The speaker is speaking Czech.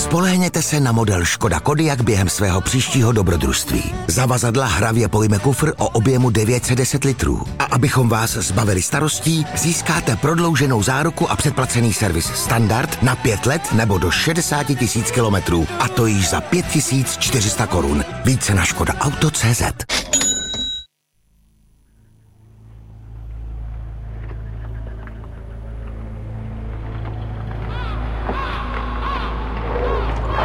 Spolehněte se na model Škoda Kodiaq během svého příštího dobrodružství. Zavazadla hravě pojme kufr o objemu 910 litrů. A abychom vás zbavili starostí, získáte prodlouženou záruku a předplacený servis standard na 5 let nebo do 60 000 kilometrů. A to již za 5 400 korun. Více na škodaauto.cz.